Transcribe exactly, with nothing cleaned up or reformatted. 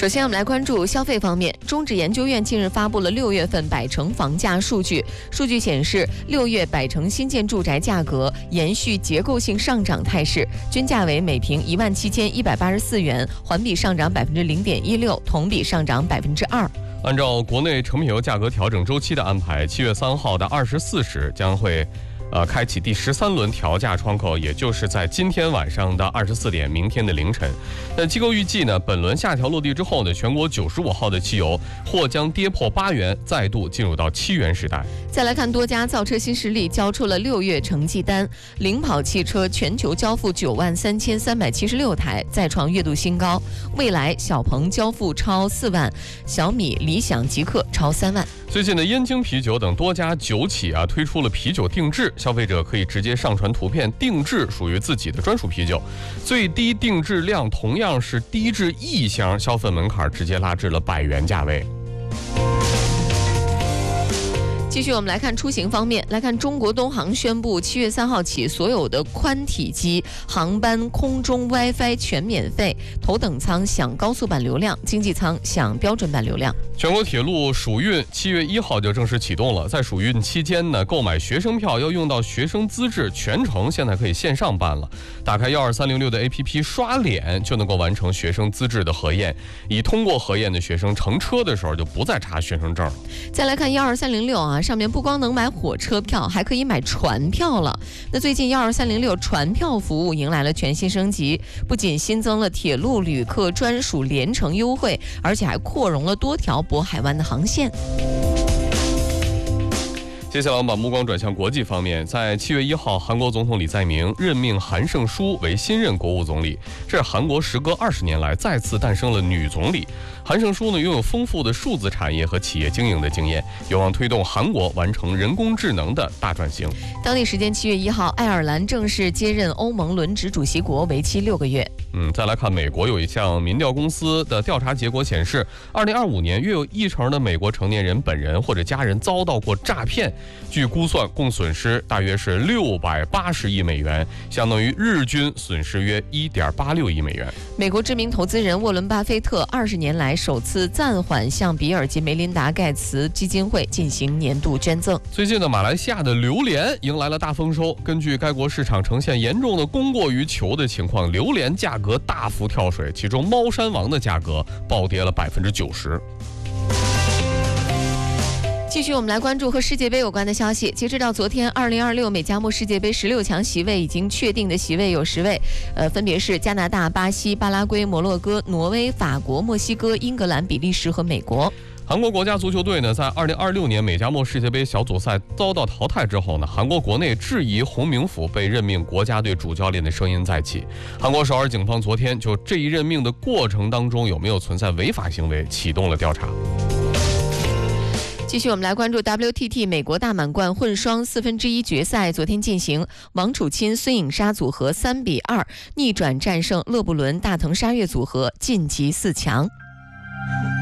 首先，我们来关注消费方面。中指研究院近日发布了六月份百城房价数据，数据显示，六月百城新建住宅价格延续结构性上涨态势，均价为每平一万七千一百八十四元，环比上涨百分之零点一六，同比上涨百分之二。 按照国内成品油价格调整周期的安排，七月三号的二十四时将会呃，开启第十三轮调价窗口，也就是在今天晚上的二十四点，明天的凌晨。那机构预计呢，本轮下调落地之后呢，全国九十五号的汽油或将跌破八元，再度进入到七元时代。 再来看多家造车新势力交出了六月成绩单，领跑汽车全球交付九万三千三百七十六台，再创月度新高。蔚来、小鹏交付超四万，小米、理想、极客超三万。 最近的燕京啤酒等多家酒企啊推出了啤酒定制，消费者可以直接上传图片定制属于自己的专属啤酒，最低定制量同样是低至一箱，消费门槛直接拉至了百元价位。 继续我们来看出行方面，来看中国东航宣布，七月三号起，所有的宽体机航班空中 WiFi 全免费，头等舱享高速版流量，经济舱享标准版流量。 全国铁路暑运七月一号就正式启动了，在暑运期间呢，购买学生票要用到学生资质，全程现在可以线上办了。打开幺二三零六的 A P P 刷脸就能够完成学生资质的核验，已通过核验的学生乘车的时候就不再查学生证了。 再来看幺二三零六啊，上面不光能买火车票，还可以买船票了。那最近幺二三零六船票服务迎来了全新升级，不仅新增了铁路旅客专属联程优惠，而且还扩容了多条渤海湾的航线。 接下来我们把目光转向国际方面，在七月一号，韩国总统李在明任命韩胜淑为新任国务总理，这是韩国时隔二十年来再次诞生了女总理。韩胜淑呢，拥有丰富的数字产业和企业经营的经验，有望推动韩国完成人工智能的大转型。 当地时间七月一号，爱尔兰正式接任欧盟轮值主席国，为期六个月。 嗯，再来看美国，有一项民调公司的调查结果显示，二零二五年约有一成的美国成年人本人或者家人遭到过诈骗，据估算共损失大约是六百八十亿美元，相当于日均损失约一点八六亿美元。 美国知名投资人沃伦·巴菲特二十年来首次暂缓向比尔及梅琳达·盖茨基金会进行年度捐赠。 最近的马来西亚的榴莲迎来了大丰收，根据该国市场呈现严重的供过于求的情况，榴莲价格大幅跳水，其中猫山王的价格暴跌了百分之九十。 继续我们来关注和世界杯有关的消息。截止到昨天，二零二六美加墨世界杯十六强席位已经确定的席位有十位，呃，分别是加拿大、巴西、巴拉圭、摩洛哥、挪威、法国、墨西哥、英格兰、比利时和美国。 韩国国家足球队呢，在二零二六年美加墨世界杯小组赛遭到淘汰之后呢，韩国国内质疑洪明甫被任命国家队主教练的声音再起。韩国首尔警方昨天就这一任命的过程当中有没有存在违法行为启动了调查。 继续我们来关注 W T T 美国大满贯混双四分之一决赛，昨天进行，王楚钦、孙颖莎组合三比二逆转战胜勒布伦、大藤沙月组合，晋级四强。